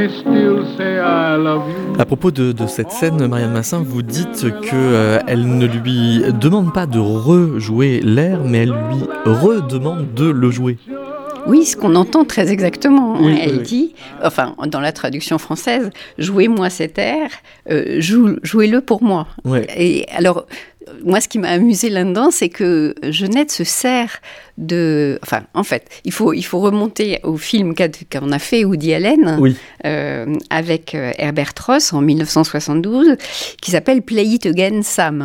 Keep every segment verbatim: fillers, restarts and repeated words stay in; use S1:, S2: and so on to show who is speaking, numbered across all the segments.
S1: À propos de, de cette scène, Marianne Massin, vous dites qu'elle euh, ne lui demande pas de rejouer l'air, mais elle lui redemande de le jouer.
S2: Oui, ce qu'on entend très exactement.
S1: Oui,
S2: Elle
S1: oui.
S2: dit, enfin, dans la traduction française, jouez-moi cet air, euh, joue, jouez-le pour moi.
S1: Ouais.
S2: Et alors, moi, ce qui m'a amusé là-dedans, c'est que Jeunette se sert de... Enfin, en fait, il faut, il faut remonter au film qu'a, qu'on a fait, Woody Allen,
S1: Oui.
S2: euh, avec Herbert Ross en dix-neuf cent soixante-douze, qui s'appelle Play It Again, Sam.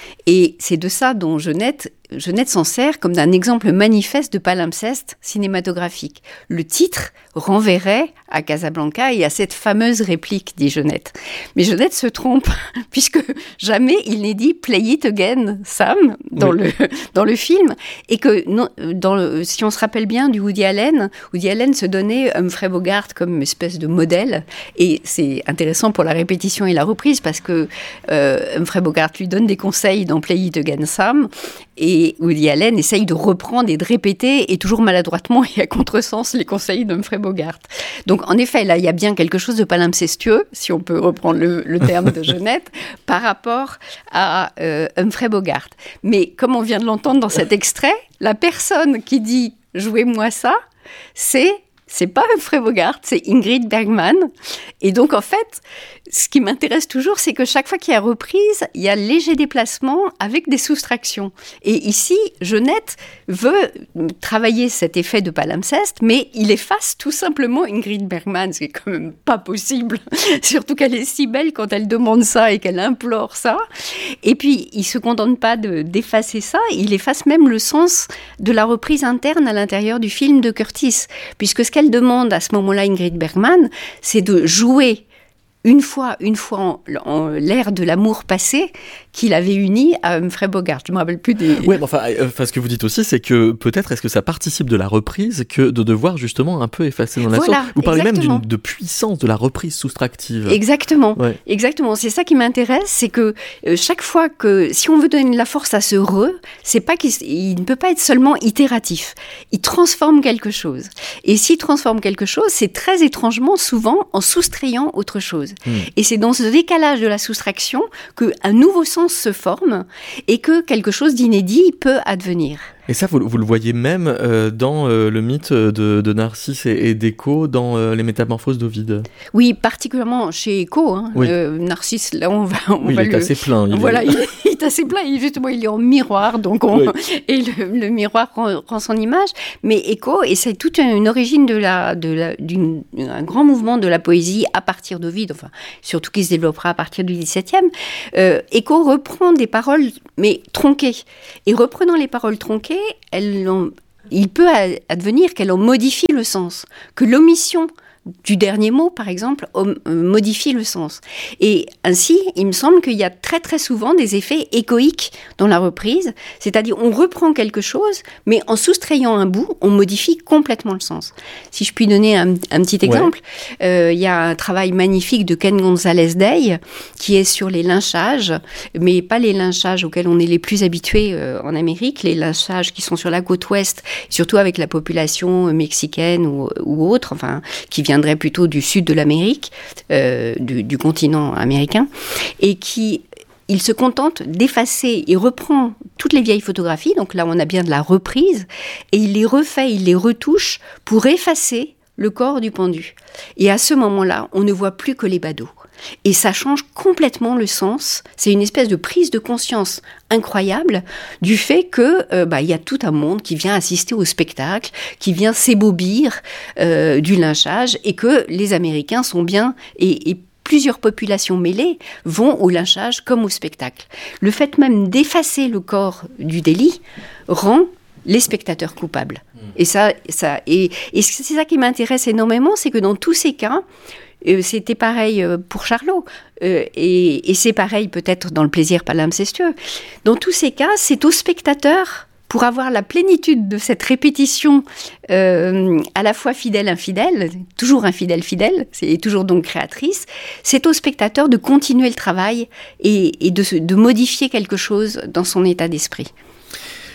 S2: Et c'est de ça dont Jeunette, Jeunette s'en sert comme d'un exemple manifeste de palimpseste cinématographique. Le titre renverrait à Casablanca et à cette fameuse réplique, dit Jeunette. Mais Jeunette se trompe, puisque jamais il n'est dit « Play it again, Sam » dans, oui. le, dans le film. Et que non, dans le, si on se rappelle bien du Woody Allen, Woody Allen se donnait Humphrey Bogart comme une espèce de modèle. Et c'est intéressant pour la répétition et la reprise, parce que euh, Humphrey Bogart lui donne des conseils dans « Play it again, Sam ». Et Woody Allen essaye de reprendre et de répéter, et toujours maladroitement et à contresens, les conseils d'Humphrey Bogart. Donc, en effet, là, il y a bien quelque chose de palimpsestueux, si on peut reprendre le, le terme de Jeunette, par rapport à euh, Humphrey Bogart. Mais, comme on vient de l'entendre dans cet extrait, la personne qui dit « jouez-moi ça », c'est... C'est pas Humphrey Bogart, c'est Ingrid Bergman. Et donc, en fait, ce qui m'intéresse toujours, c'est que chaque fois qu'il y a reprise, il y a léger déplacement avec des soustractions. Et ici, Jeunette veut travailler cet effet de palimpseste, mais il efface tout simplement Ingrid Bergman, ce qui est quand même pas possible. Surtout qu'elle est si belle quand elle demande ça et qu'elle implore ça. Et puis, il se contente pas de, d'effacer ça, il efface même le sens de la reprise interne à l'intérieur du film de Curtis. Puisque ce qu'elle demande à ce moment-là, Ingrid Bergman, c'est de jouer une fois, une fois en, en l'air de l'amour passé qu'il avait uni à Humphrey Bogart. Je ne me rappelle plus des...
S1: Oui, mais enfin, enfin, ce que vous dites aussi, c'est que peut-être, est-ce que ça participe de la reprise que de devoir justement un peu effacer dans la
S2: voilà,
S1: sorte. Vous parlez
S2: exactement.
S1: même d'une, de puissance de la reprise soustractive.
S2: Exactement,
S1: ouais.
S2: exactement. C'est ça qui m'intéresse, c'est que euh, chaque fois que, si on veut donner de la force à ce re, c'est pas qu'il il ne peut pas être seulement itératif. Il transforme quelque chose. Et s'il transforme quelque chose, c'est très étrangement, souvent, en soustrayant autre chose. Mmh. Et c'est dans ce décalage de la soustraction qu'un nouveau sens se forme et que quelque chose d'inédit peut advenir.
S1: Et ça, vous, vous le voyez même euh, dans euh, le mythe de, de Narcisse et, et d'Écho, dans euh, les Métamorphoses d'Ovide.
S2: Oui, particulièrement chez Écho. Hein.
S1: Oui.
S2: Euh, Narcisse, là, on va... On
S1: oui,
S2: va
S1: il est
S2: le...
S1: assez plein. Il
S2: voilà,
S1: est...
S2: il, est, il est assez plein. Et justement, il est en miroir, donc on... oui. et le, le miroir rend, rend son image. Mais Écho, et c'est toute une origine de la, de la, d'une, un grand mouvement de la poésie à partir d'Ovide, enfin, surtout qui se développera à partir du dix-septième. Euh, Écho reprend des paroles, mais tronquées. Et reprenant les paroles tronquées, elles ont, il peut advenir qu'elle en modifie le sens, que l'omission du dernier mot, par exemple, modifie le sens. Et ainsi, il me semble qu'il y a très très souvent des effets échoïques dans la reprise, c'est-à-dire on reprend quelque chose, mais en soustrayant un bout, on modifie complètement le sens. Si je puis donner un, un petit exemple, ouais. euh, il y a un travail magnifique de Ken Gonzalez-Day qui est sur les lynchages, mais pas les lynchages auxquels on est les plus habitués euh, en Amérique, les lynchages qui sont sur la côte ouest, surtout avec la population mexicaine ou, ou autre, enfin, qui vient viendrait plutôt du sud de l'Amérique, euh, du, du continent américain, et qui, il se contente d'effacer, il reprend toutes les vieilles photographies, donc là on a bien de la reprise, et il les refait, il les retouche pour effacer le corps du pendu. Et à ce moment-là, on ne voit plus que les badauds. Et ça change complètement le sens. C'est une espèce de prise de conscience incroyable du fait que euh, bah, y a tout un monde qui vient assister au spectacle, qui vient s'ébobir euh, du lynchage, et que les Américains sont bien... et, et plusieurs populations mêlées vont au lynchage comme au spectacle. Le fait même d'effacer le corps du délit rend les spectateurs coupables. Mmh. Et, ça, ça, et, et c'est ça qui m'intéresse énormément, c'est que dans tous ces cas, euh, c'était pareil pour Charlot, euh, et, et c'est pareil peut-être dans le plaisir palimpsestueux. Dans tous ces cas, c'est au spectateur, pour avoir la plénitude de cette répétition euh, à la fois fidèle-infidèle, toujours infidèle-fidèle, et toujours donc créatrice, c'est au spectateur de continuer le travail et, et de, de modifier quelque chose dans son état d'esprit.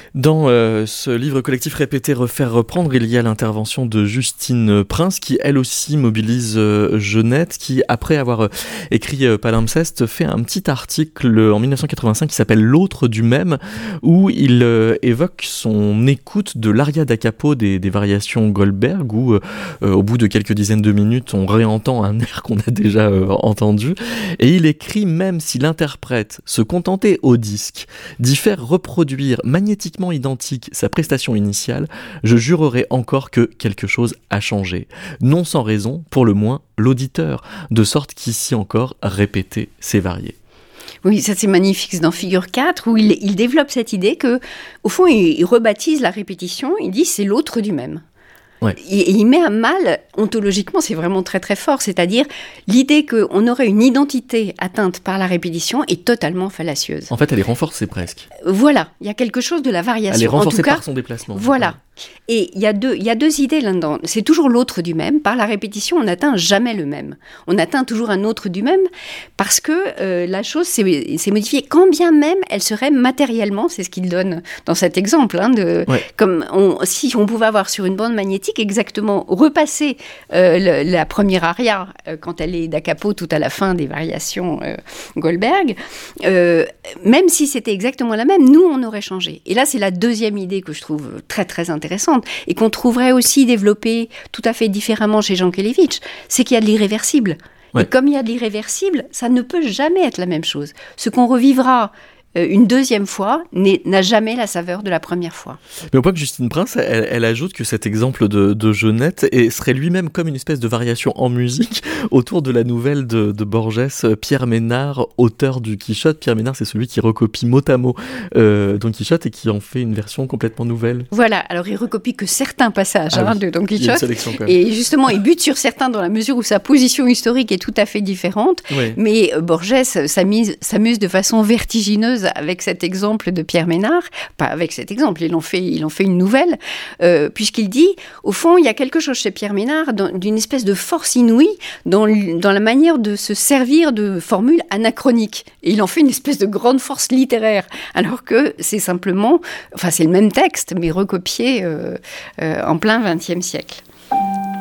S1: Dans euh, ce livre collectif Répéter, refaire, reprendre, il y a l'intervention de Justine Prince qui elle aussi mobilise euh, Jeunette, qui après avoir euh, écrit euh, Palimpseste fait un petit article en dix-neuf cent quatre-vingt-cinq qui s'appelle L'autre du même, où il euh, évoque son écoute de l'aria da capo des, des variations Goldberg, où euh, euh, au bout de quelques dizaines de minutes on réentend un air qu'on a déjà euh, entendu, et il écrit: même si l'interprète se contentait au disque d'y faire reproduire magnétiquement identique sa prestation initiale, je jurerai encore que quelque chose a changé. Non sans raison, pour le moins, l'auditeur, de sorte qu'ici encore, répéter, c'est varier.
S2: Oui, ça c'est magnifique, c'est dans Figure quatre, où il, il développe cette idée que, au fond, il, il rebaptise la répétition, il dit c'est l'autre du même. Ouais. Et, et il met à mal, ontologiquement, c'est vraiment très très fort, c'est-à-dire l'idée qu'on aurait une identité atteinte par la répétition est totalement fallacieuse.
S1: En fait, elle est renforcée presque.
S2: Voilà, il y a quelque chose de la variation.
S1: Elle est renforcée
S2: en tout cas,
S1: par son déplacement.
S2: Voilà. Et il y a deux, il y a deux idées là-dedans. C'est toujours l'autre du même. Par la répétition, on n'atteint jamais le même. On atteint toujours un autre du même parce que euh, la chose s'est, s'est modifiée. Quand bien même elle serait matériellement, c'est ce qu'il donne dans cet exemple, hein, de, ouais. comme on, si on pouvait avoir sur une bande magnétique exactement repasser euh, le, la première aria euh, quand elle est da capo tout à la fin des variations euh, Goldberg, euh, même si c'était exactement la même, nous on aurait changé. Et là, c'est la deuxième idée que je trouve très très intéressante et qu'on trouverait aussi développée tout à fait différemment chez Jankélévitch, c'est qu'il y a de l'irréversible. Ouais. Et comme il y a de l'irréversible, ça ne peut jamais être la même chose. Ce qu'on revivra une deuxième fois n'a jamais la saveur de la première fois.
S1: Mais au point que Justine Prince, elle, elle ajoute que cet exemple de, de Jeunette et serait lui-même comme une espèce de variation en musique autour de la nouvelle de, de Borges, Pierre Ménard, auteur du Quichotte. Pierre Ménard, c'est celui qui recopie mot à mot euh, Don Quichotte et qui en fait une version complètement nouvelle.
S2: Voilà, alors il recopie que certains passages ah hein, oui. de Don Quichotte.
S1: Et
S2: justement, il bute sur certains dans la mesure où sa position historique est tout à fait différente. Oui. Mais Borges s'amuse, s'amuse de façon vertigineuse avec cet exemple de Pierre Ménard, pas avec cet exemple, il en fait, il en fait une nouvelle, euh, puisqu'il dit, au fond, il y a quelque chose chez Pierre Ménard dans, d'une espèce de force inouïe dans, dans la manière de se servir de formules anachroniques. Et il en fait une espèce de grande force littéraire, alors que c'est simplement, enfin c'est le même texte, mais recopié euh, euh, en plein vingtième siècle.